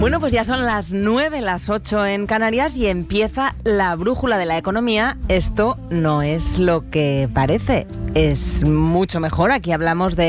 Bueno, pues ya son las 9, las 8 en Canarias y empieza la brújula de la economía. Esto no es lo que parece, es mucho mejor. Aquí hablamos de